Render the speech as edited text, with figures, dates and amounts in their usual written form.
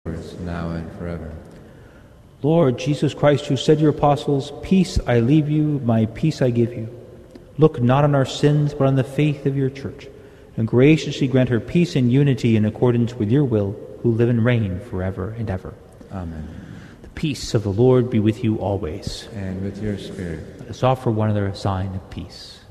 now and forever. Lord Jesus Christ, who said to your apostles, "Peace I leave you, my peace I give you," look not on our sins, but on the faith of your church, and graciously grant her peace and unity in accordance with your will, who live and reign forever and ever. Amen. The peace of the Lord be with you always. And with your spirit. Let us offer one another a sign of peace.